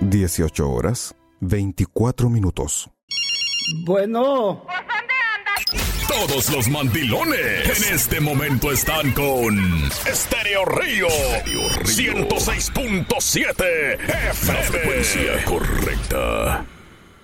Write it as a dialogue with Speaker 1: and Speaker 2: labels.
Speaker 1: 18 horas, 24 minutos.
Speaker 2: Bueno.
Speaker 3: Todos los mandilones en este momento están con Estéreo Río 106.7 FM. La frecuencia correcta.